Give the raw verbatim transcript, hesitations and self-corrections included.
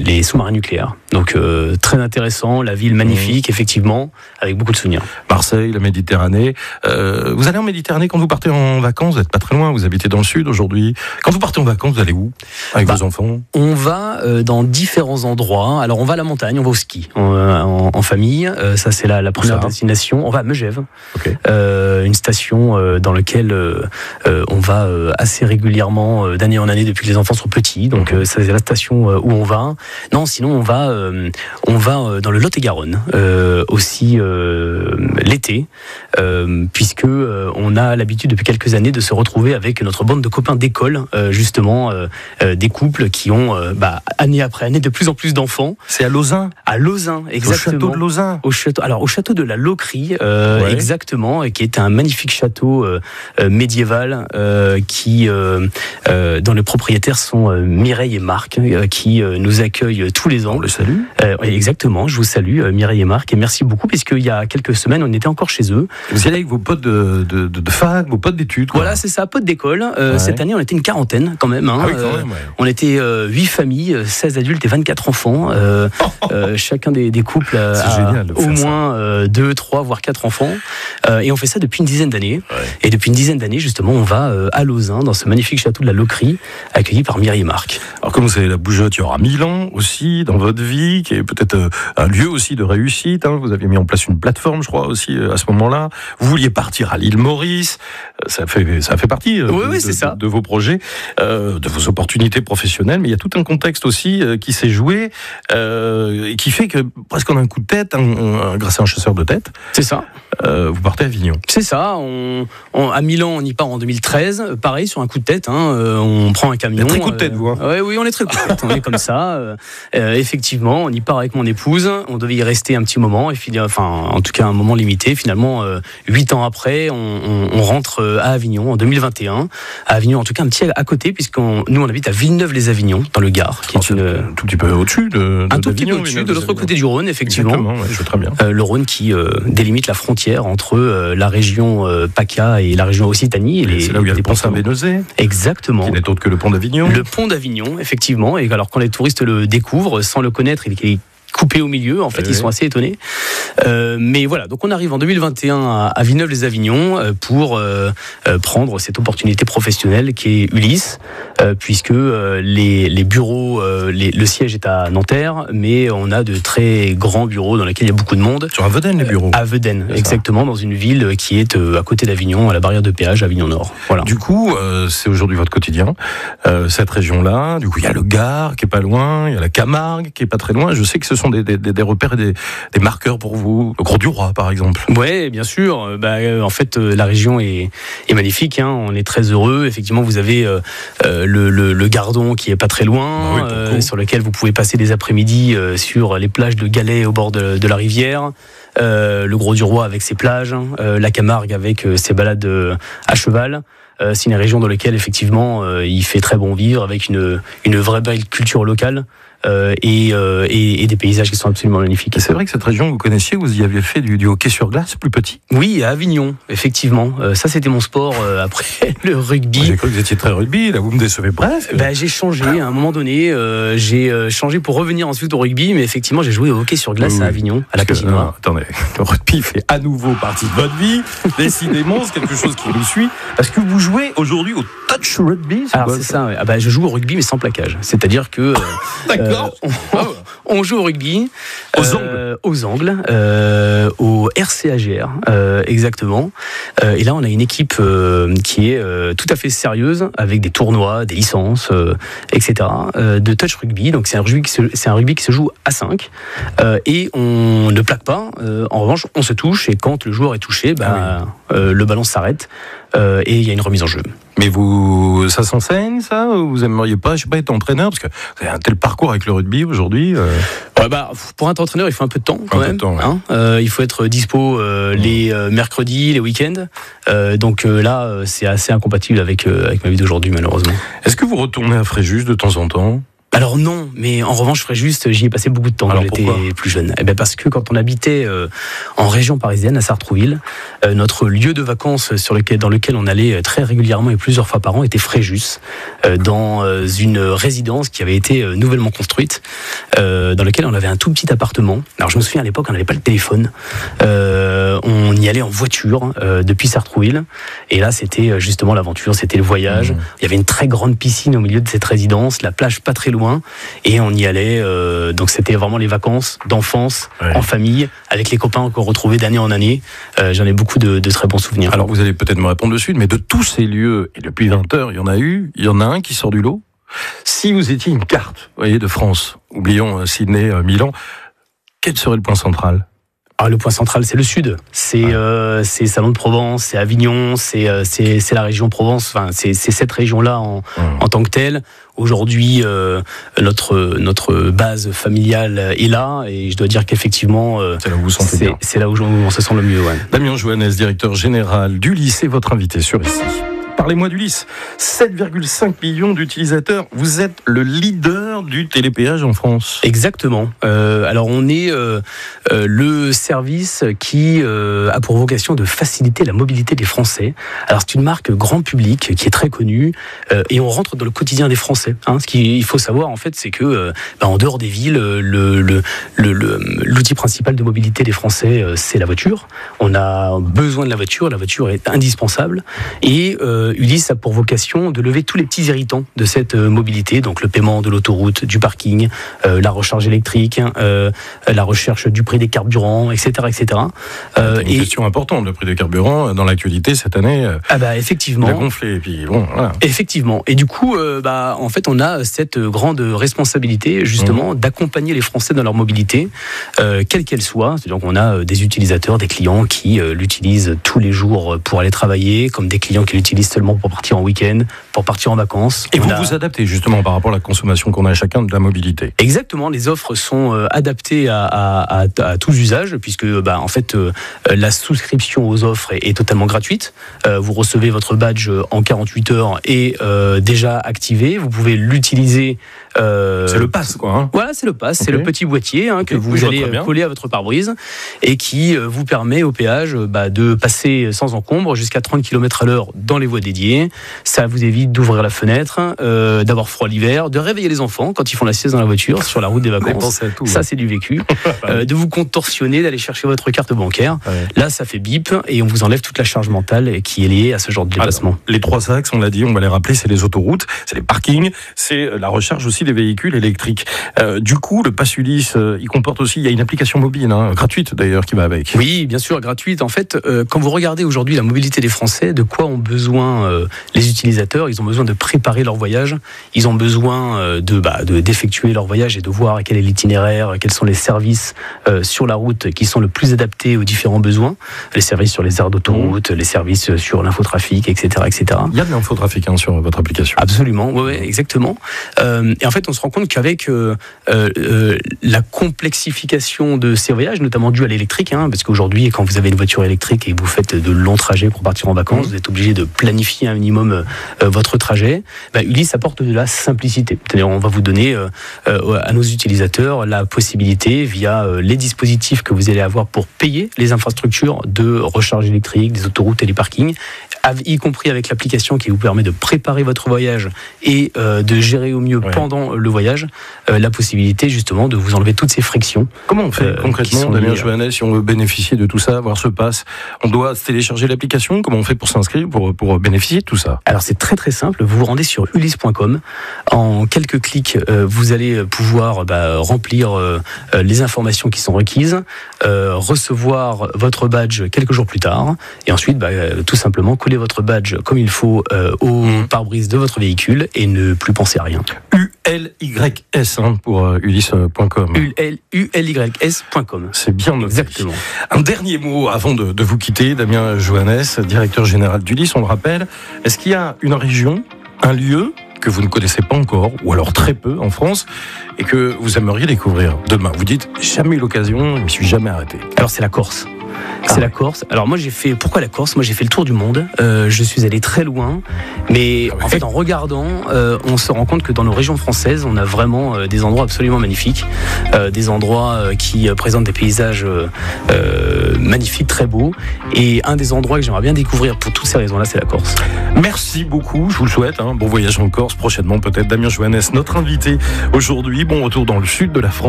les sous-marins nucléaires. Donc euh, très intéressant, la ville magnifique, mmh. effectivement, avec beaucoup de souvenirs. Marseille, la Méditerranée. Euh, vous allez en Méditerranée quand vous partez en vacances, vous n'êtes pas très loin, vous habitez dans le sud aujourd'hui. Quand vous partez en vacances, vous allez où avec bah, vos enfants? On va euh, dans différents endroits. Alors on va à la montagne, on va au ski en, en, en famille. Euh, ça c'est la, la première destination. On va à Megève, okay. euh, une station euh, dans laquelle euh, euh, on va euh, assez régulièrement euh, d'année en année depuis que les enfants sont petits. Donc euh, ça c'est la station euh, où on va. Non, sinon on va euh, on va euh, dans le Lot-et-Garonne euh, aussi euh, l'été, euh, puisque euh, on a l'habitude depuis quelques années de se retrouver avec notre bande de copains d'école, euh, justement euh, euh, des couples qui ont euh, bah, année après année de plus en plus d'enfants. C'est à Lauzun. À Lauzun, exactement. Au château de Lauzun. Au château, alors au château de la Loquerie, euh, ouais. exactement, et qui est un magnifique château euh, euh, médiéval euh, qui, euh, euh, dont les propriétaires sont euh, Mireille et Marc, euh, qui euh, nous accueillent tous les ans. On le salue. Euh, exactement, je vous salue euh, Mireille et Marc, et merci beaucoup, puisqu'il y a quelques semaines, on était encore chez eux. Vous y allez avec vos potes de, de, de, de fac, vos potes d'études, quoi. Voilà, c'est ça, potes d'école. Euh, ouais. Cette année, on était une quarantaine quand même. Hein. Ah oui, quand même, ouais. euh, on était euh, huit familles, seize adultes et vingt-quatre enfants. Euh, oh, oh, oh. Euh, chacun des, des couples euh, a génial au moins euh, deux, trois, voire quatre enfants. Euh, et on fait ça depuis une dizaine d'années. Ouais. Et depuis une dizaine d'années, justement, on va euh, à Lauzun, dans ce magnifique château de la Loquerie, accueilli par Mireille et Marc. Alors, comme vous savez, la bougeotte, il y aura Milan aussi dans votre vie, qui est peut-être euh, un lieu aussi de réussite. Hein. Vous aviez mis en place une plateforme, je crois, aussi euh, à ce moment-là. Vous vouliez partir à l'île Maurice. Euh, ça fait, ça fait partie euh, oui, de, oui, c'est de, ça. de vos projets, euh, de vos opportunités professionnelles. Mais il y a tout un contexte aussi euh, qui s'est joué euh, et qui fait que presque en un coup de tête, un, un, grâce à un chasseur de tête, c'est ça. Euh, vous partez à Avignon. C'est ça. On, on, à Milan, on y part en deux mille treize. Pareil, sur un coup de tête. Hein, euh, on prend un camion. Très coup de tête, euh, vous. Hein. Ouais, oui, on est très coup de tête. On est comme ça. Euh, euh, effectivement, on y part avec mon épouse. On devait y rester un petit moment. Et puis, enfin, en tout cas, un moment limité. Finalement, euh, huit ans après, on, on, on rentre à Avignon en deux mille vingt et un. À Avignon, en tout cas, un petit à côté, puisqu'on nous, on habite à Villeneuve-les-Avignon, dans le Gard, qui est une, un tout petit peu au-dessus de, de un tout petit peu au-dessus, de l'autre côté du Rhône, effectivement. Exactement, ouais, je vois très bien. Euh, le Rhône qui euh, délimite la frontière entre euh, la région euh, PACA et la région Occitanie. Et les, c'est là où il y a le pont Saint-Bénézet. Exactement. Qui n'est autre que le pont d'Avignon. Le pont d'Avignon, effectivement. Et alors, quand les touristes le découvrent, sans le connaître, il est coupé au milieu, en fait, oui. Ils sont assez étonnés. Euh, mais voilà, donc on arrive en deux mille vingt et un à, à Villeneuve-les-Avignon euh, pour euh, euh, prendre cette opportunité professionnelle qui est Ulysse, euh, puisque euh, les, les bureaux, euh, les, le siège est à Nanterre, mais on a de très grands bureaux dans lesquels il y a beaucoup de monde. Sur Aveden, les bureaux. Euh, à Aveden, exactement, dans une ville qui est euh, à côté d'Avignon, à la barrière de péage, Avignon-Nord. Voilà. Du coup, euh, c'est aujourd'hui votre quotidien, euh, cette région-là. Du coup, il y a le Gard qui est pas loin, il y a la Camargue qui est pas très loin. Je sais que ce sont des, des, des repères et des, des marqueurs pour vous. Le Grau-du-Roi, par exemple. Oui, bien sûr. Bah, euh, en fait, euh, la région est, est magnifique. Hein. On est très heureux. Effectivement, vous avez euh, euh, le, le, le Gardon qui est pas très loin, ah oui, euh, sur lequel vous pouvez passer des après-midi euh, sur les plages de galets au bord de, de la rivière. Euh, le Grau-du-Roi avec ses plages, euh, la Camargue avec euh, ses balades euh, à cheval. Euh, c'est une région dans laquelle effectivement euh, il fait très bon vivre, avec une, une vraie belle culture locale. Euh, et, euh, et, et des paysages qui sont absolument magnifiques. Et c'est vrai que cette région, vous connaissiez, vous y aviez fait du, du hockey sur glace plus petit? Oui, à Avignon, effectivement. Euh, ça, c'était mon sport euh, après le rugby. J'ai cru que vous étiez très rugby, là vous me décevez presque. Bah, j'ai changé, à un moment donné, euh, j'ai euh, changé pour revenir ensuite au rugby, mais effectivement, j'ai joué au hockey sur glace oui, oui. à Avignon, à la patinoire. Attendez, le rugby fait à nouveau partie de votre vie. Décidément, c'est quelque chose qui nous suit. Est-ce que vous jouez aujourd'hui au touch rugby? Alors, c'est ça, ouais. Ah, bah, je joue au rugby, mais sans plaquage. C'est-à-dire que... Euh, D'accord. Euh, on, on joue au rugby aux euh, angles, aux angles, euh, au R C A G R, euh, exactement. Euh, et là, on a une équipe euh, qui est euh, tout à fait sérieuse, avec des tournois, des licences, euh, et cetera. Euh, de touch rugby. Donc c'est un rugby qui se, c'est un rugby qui se joue à cinq euh, et on ne plaque pas. Euh, en revanche, on se touche et quand le joueur est touché, bah, ah oui. euh, le ballon s'arrête euh, et il y a une remise en jeu. Mais vous, ça s'enseigne, ça? Vous aimeriez pas, je sais pas, être entraîneur? Parce que vous avez un tel parcours avec le rugby aujourd'hui. Euh... Ouais, bah, pour être entraîneur, il faut un peu de temps quand un même. Temps, ouais. hein euh, il faut être dispo euh, mmh. les euh, mercredis, les week-ends. Euh, donc euh, là, euh, c'est assez incompatible avec, euh, avec ma vie d'aujourd'hui, malheureusement. Est-ce que vous retournez à Fréjus de temps en temps? Alors non, mais en revanche, Fréjus, j'y ai passé beaucoup de temps quand j'étais plus jeune. Eh ben parce que quand on habitait euh, en région parisienne, à Sartrouville, euh, notre lieu de vacances sur lequel, dans lequel on allait très régulièrement et plusieurs fois par an était Fréjus, euh, dans euh, une résidence qui avait été euh, nouvellement construite, euh, dans laquelle on avait un tout petit appartement. Alors je me souviens à l'époque, on n'avait pas le téléphone. Euh, on y allait en voiture euh, depuis Sartrouville. Et là, c'était justement l'aventure, c'était le voyage. Mmh. Il y avait une très grande piscine au milieu de cette résidence, la plage pas très loin. Et on y allait, euh, donc c'était vraiment les vacances d'enfance, ouais. en famille, avec les copains qu'on retrouvait d'année en année. Euh, j'en ai beaucoup de, de très bons souvenirs. Alors vous allez peut-être me répondre dessus, mais de tous ces lieux, et depuis vingt heures, il y en a eu, il y en a un qui sort du lot. Si vous étiez une carte, vous voyez, de France, oublions euh, Sydney, euh, Milan, quel serait le point central ? Ah, le point central, c'est le sud. C'est ouais. euh, c'est Salon de Provence, c'est Avignon, c'est euh, c'est c'est la région Provence. Enfin, c'est c'est cette région-là en mmh. en tant que telle. Aujourd'hui, euh, notre notre base familiale est là, et je dois dire qu'effectivement, euh, c'est là où vous sentez bien. C'est là où on se sent le mieux. Ouais. Damien Joannès, directeur général d'Ulysse, est votre invité sur ici. Parlez-moi d'Ulysse. sept virgule cinq millions d'utilisateurs. Vous êtes le leader du télépéage en France. Exactement. Euh, alors on est euh, euh, le service qui euh, a pour vocation de faciliter la mobilité des Français. Alors c'est une marque grand public qui est très connue euh, et on rentre dans le quotidien des Français. Hein. Ce qu'il faut savoir en fait, c'est que euh, bah, en dehors des villes, le, le, le, le, l'outil principal de mobilité des Français, euh, c'est la voiture. On a besoin de la voiture. La voiture est indispensable et euh, Ulysse a pour vocation de lever tous les petits irritants de cette euh, mobilité, donc le paiement de l'autoroute, du parking, euh, la recharge électrique, euh, la recherche du prix des carburants, et cetera, et cetera. Euh, C'est une et... question importante, le prix des carburants dans l'actualité cette année. Euh, ah bah effectivement. Il a gonflé, et puis bon, voilà. Effectivement. Et du coup, euh, bah en fait, on a cette grande responsabilité justement mmh. d'accompagner les Français dans leur mobilité, euh, quelle qu'elle soit. Donc on a des utilisateurs, des clients qui euh, l'utilisent tous les jours pour aller travailler, comme des clients qui l'utilisent seulement pour partir en week-end, pour partir en vacances. Et on vous a... vous adaptez justement par rapport à la consommation qu'on a chacun de la mobilité. Exactement, les offres sont euh, adaptées à, à, à, à tous usages, puisque bah, en fait, euh, la souscription aux offres est, est totalement gratuite. Euh, vous recevez votre badge en quarante-huit heures et euh, déjà activé. Vous pouvez l'utiliser. Euh, c'est le pass, quoi. Hein. Voilà, c'est le pass. Okay. C'est le petit boîtier hein, que okay. vous oui, allez coller à votre pare-brise et qui euh, vous permet au péage bah, de passer sans encombre jusqu'à trente kilomètres à l'heure dans les voies dédiées. Ça vous évite d'ouvrir la fenêtre, euh, d'avoir froid l'hiver, de réveiller les enfants quand ils font la sieste dans la voiture sur la route des vacances. Tout, ça, ouais. c'est du vécu. euh, de vous contorsionner, d'aller chercher votre carte bancaire. Ouais. Là, ça fait bip et on vous enlève toute la charge mentale qui est liée à ce genre de déplacement. Alors, les trois axes, on l'a dit, on va les rappeler, c'est les autoroutes, c'est les parkings, c'est la recharge aussi des véhicules électriques. Euh, du coup, le Pass Ulysse, euh, il comporte aussi, il y a une application mobile, hein, gratuite d'ailleurs, qui va avec. Oui, bien sûr, gratuite. En fait, euh, quand vous regardez aujourd'hui la mobilité des Français, de quoi ont besoin euh, les utilisateurs? Ils ont besoin de préparer leur voyage, ils ont besoin euh, de, bah, de d'effectuer leur voyage et de voir quel est l'itinéraire, quels sont les services euh, sur la route qui sont le plus adaptés aux différents besoins, les services sur les aires d'autoroute, mmh. les services sur l'infotrafic, et cetera, et cetera. Il y a de l'infotrafic hein, sur votre application. Absolument, oui, ouais, exactement. Euh, et en fait, on se rend compte qu'avec euh, euh, la complexification de ces voyages, notamment dû à l'électrique, hein, parce qu'aujourd'hui, quand vous avez une voiture électrique et que vous faites de longs trajets pour partir en vacances, mmh. vous êtes obligé de planifier un minimum euh, votre trajet. Bah, Ulysse apporte de la simplicité. C'est-à-dire, on va vous donner euh, euh, à nos utilisateurs la possibilité, via euh, les dispositifs que vous allez avoir pour payer les infrastructures de recharge électrique, des autoroutes et les parkings, y compris avec l'application qui vous permet de préparer votre voyage et euh, de gérer au mieux ouais. pendant le voyage, euh, la possibilité justement de vous enlever toutes ces frictions. Comment on fait euh, concrètement, Damien Joannès, si on veut bénéficier de tout ça, avoir ce pass? On doit télécharger l'application? Comment on fait pour s'inscrire, pour, pour bénéficier de tout ça? Alors c'est très très simple, vous vous rendez sur ulysse point com. En quelques clics, euh, vous allez pouvoir bah, remplir euh, les informations qui sont requises, euh, recevoir votre badge quelques jours plus tard, et ensuite bah, tout simplement coller votre badge comme il faut euh, au mmh. pare-brise de votre véhicule et ne plus penser à rien. U L Y S hein, pour euh, ulysse point com. U L Y S point com. C'est bien noté. Exactement. Un dernier mot avant de, de vous quitter, Damien Joannès, directeur général d'Ulysse, on le rappelle. Est-ce qu'il y a une région, un lieu que vous ne connaissez pas encore, ou alors très peu en France, et que vous aimeriez découvrir demain? Vous dites, jamais eu l'occasion, je ne me suis jamais arrêté. Alors c'est la Corse. c'est ah. la Corse. Alors moi j'ai fait, pourquoi la Corse? Moi j'ai fait le tour du monde, euh, je suis allé très loin, mais ah ouais. en fait en regardant, euh, on se rend compte que dans nos régions françaises, on a vraiment euh, des endroits absolument magnifiques, euh, des endroits euh, qui euh, présentent des paysages euh, euh, magnifiques, très beaux, et un des endroits que j'aimerais bien découvrir pour toutes ces raisons-là, c'est la Corse. Merci beaucoup, je vous le souhaite, hein. Bon voyage en Corse prochainement peut-être. Damien Johannes, notre invité aujourd'hui, bon retour dans le sud de la France.